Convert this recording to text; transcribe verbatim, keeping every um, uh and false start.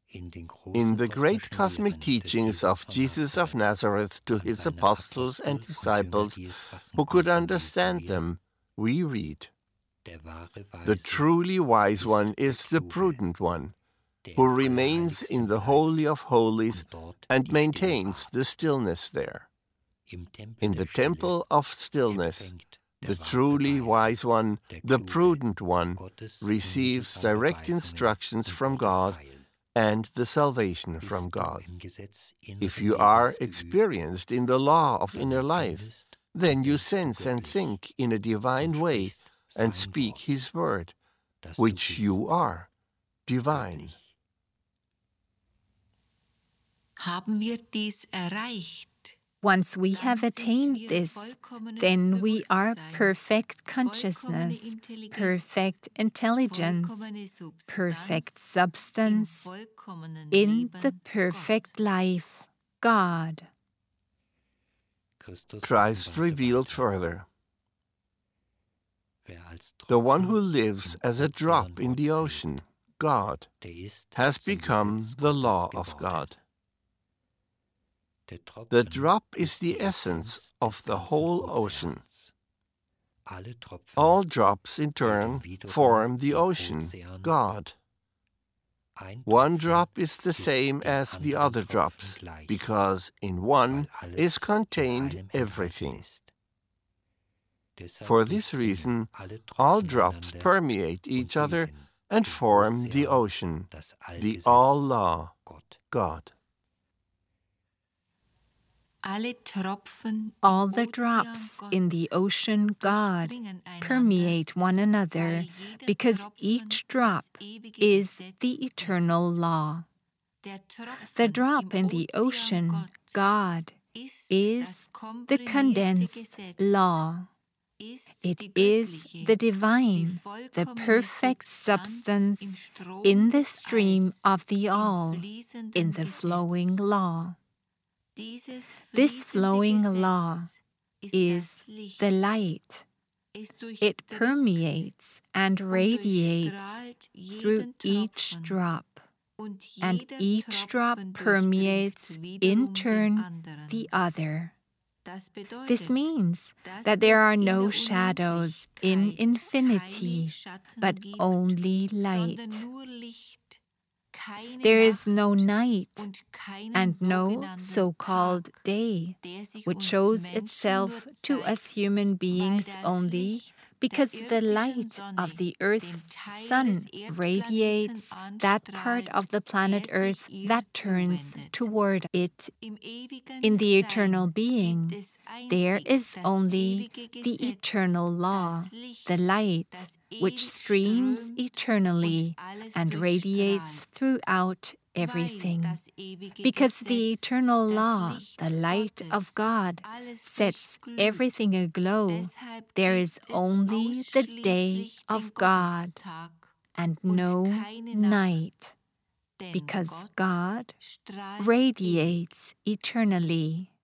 In the great cosmic teachings of Jesus of Nazareth to his apostles and disciples who could understand them, we read, "The truly wise one is the prudent one, who remains in the Holy of Holies and maintains the stillness there. In the temple of stillness, the truly wise one, the prudent one, receives direct instructions from God and the salvation from God. If you are experienced in the law of inner life, then you sense and think in a divine way and speak His word, which you are, divine." Haben wir dies erreicht? Once we have attained this, then we are perfect consciousness, perfect intelligence, perfect substance, in the perfect life, God. Christ revealed further, "The one who lives as a drop in the ocean, God, has become the law of God." The drop is the essence of the whole ocean. All drops, in turn, form the ocean, God. One drop is the same as the other drops, because in one is contained everything. For this reason, all drops permeate each other and form the ocean, the all-law, God. All the drops in the ocean, God, permeate one another because each drop is the eternal law. The drop in the ocean, God, is the condensed law. It is the divine, the perfect substance in the stream of the all, in the flowing law. This flowing law is the light. It permeates and radiates through each drop, and each drop permeates in turn the other. This means that there are no shadows in infinity, but only light. There is no night and no so-called day, which shows itself to us human beings only because the light of the Earth's sun radiates that part of the planet Earth that turns toward it. In the eternal being, there is only the eternal law, the light, which streams eternally and radiates throughout everything. Because the eternal law, the light of God, sets everything aglow, there is only the day of God and no night, because God radiates eternally.